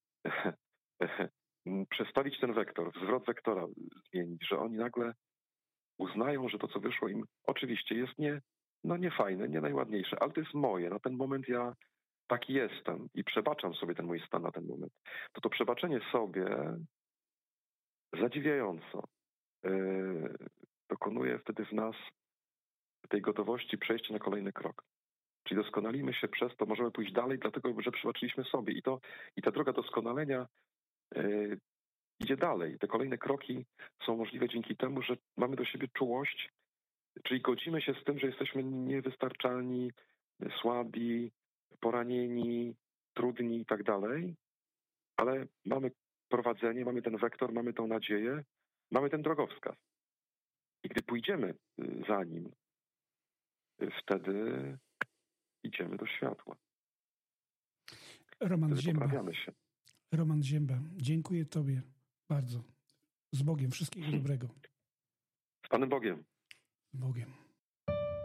przestawić ten wektor, zwrot wektora zmienić, że oni nagle uznają, że to, co wyszło im, oczywiście jest nie, no nie fajne, nie najładniejsze, ale to jest moje. Na ten moment ja taki jestem i przebaczam sobie ten mój stan na ten moment. To to przebaczenie sobie zadziwiająco yy, dokonuje wtedy w nas tej gotowości przejścia na kolejny krok. Czyli doskonalimy się przez to, możemy pójść dalej, dlatego, że przebaczyliśmy sobie. I, to, i ta droga doskonalenia yy, idzie dalej. Te kolejne kroki są możliwe dzięki temu, że mamy do siebie czułość, czyli godzimy się z tym, że jesteśmy niewystarczalni, słabi, poranieni, trudni i tak dalej, ale mamy prowadzenie, mamy ten wektor, mamy tą nadzieję, mamy ten drogowskaz. I gdy pójdziemy za nim, wtedy idziemy do światła. Roman wtedy Zięba. Poprawiamy się. Roman Zięba, dziękuję Tobie bardzo. Z Bogiem. Wszystkiego dobrego. Z Panem Bogiem. Z Bogiem.